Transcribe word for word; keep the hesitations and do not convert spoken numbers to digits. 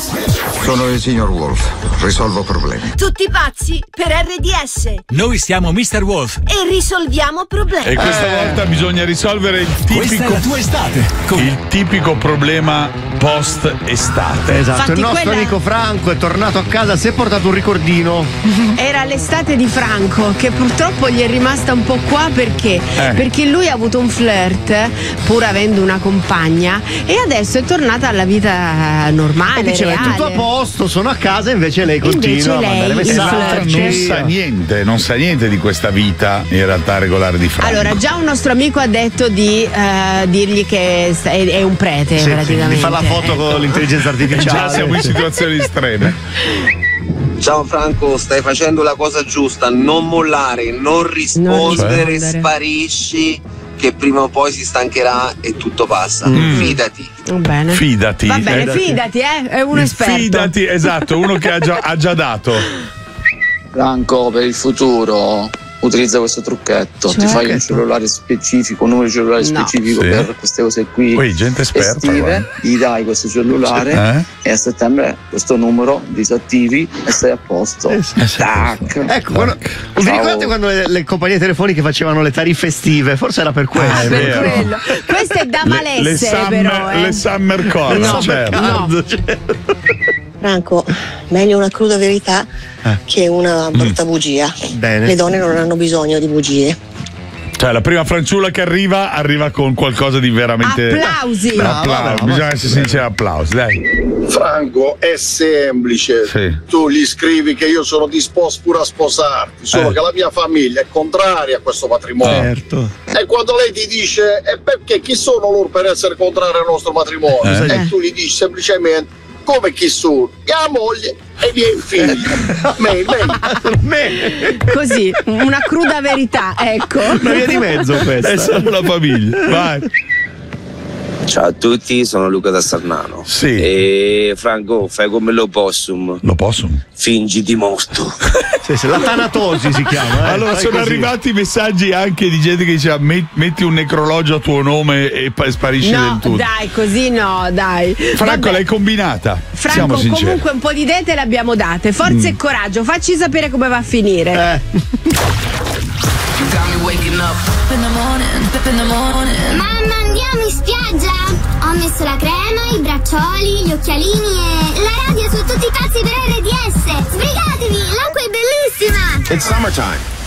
Sono il signor Wolf, risolvo problemi. Tutti pazzi per R D S. Noi siamo mister Wolf e risolviamo problemi. E questa eh. volta bisogna risolvere il tipico, questa è la tua estate. Come? Il tipico problema post estate. Esatto. Infatti il nostro quella... amico Franco è tornato a casa, si è portato un ricordino. Era l'estate di Franco, che purtroppo gli è rimasta un po' qua perché? Eh. Perché lui ha avuto un flirt pur avendo una compagna e adesso è tornata alla vita normale. E diceva, reale. è tutto a posto, sono a casa, invece lei continua Invece a mandare lei, messaggi. Non sa niente, non sa niente di questa vita in realtà regolare di Franco. Allora, già un nostro amico ha detto di uh, dirgli che è, è un prete, sì, praticamente. Sì, di fare la foto ecco. con l'intelligenza artificiale. Già siamo in situazioni estreme. Ciao Franco, stai facendo la cosa giusta, non mollare, non rispondere, Non rispondere. sparisci, che prima o poi si stancherà e tutto passa. Mm. Fidati. Va bene. Fidati. Va bene, eh, fidati, eh, è un esperto. Fidati, esatto, uno che ha già, ha già dato. Franco, per il futuro utilizza questo trucchetto, Cioè? ti fai un cellulare specifico, un numero di cellulare No. specifico Sì. per queste cose qui. Poi gente esperta, estive, guarda. gli dai questo cellulare Eh? e a settembre questo numero disattivi e stai a posto. Tac. Ecco, quando, vi Ciao. ricordate quando le, le compagnie telefoniche facevano le tariffe estive? Forse era per questo. Ah, è Per vero. quello. Questo è da malesse, le, le summer, però. Eh. le summer call, No, certo. no. Franco, meglio una cruda verità che una brutta bugia. Bene. Le donne non hanno bisogno di bugie. Cioè, la prima fanciulla che arriva, arriva con qualcosa di veramente. Applausi. Applausi. Brava, brava. Bisogna essere sinceri, applausi, dai. Franco, è semplice. Sì. Tu gli scrivi che io sono disposto pure a sposarti, solo Eh. che la mia famiglia è contraria a questo matrimonio. Certo. E quando lei ti dice e perché chi sono loro per essere contrari al nostro matrimonio? Eh. E tu gli dici semplicemente come chi sono? Mia moglie e i miei figli. me, me. Così, una cruda verità, ecco. Una via di mezzo questa. È solo la famiglia. Vai. Ciao a tutti, sono Luca da Sarnano. Sì. E Franco, fai come l'opossum. Lo posso? Fingiti morto. Sì, sì, la tanatosi si chiama. eh. Allora, Fai sono così. arrivati messaggi anche di gente che diceva "Met- metti un necrologio a tuo nome e pa- sparisci No, del tutto. dai, così no, dai. Franco, Vabbè. l'hai combinata. Franco, Siamo sinceri. comunque un po' di idee te le abbiamo date. Forza e coraggio, facci sapere come va a finire. Eh. Mamma, andiamo in spiaggia? Ho messo la crema, i braccioli, gli occhialini e la radio su tutti i pazzi per R D S. Sbrigatevi, l'acqua è bellissima! It's summertime.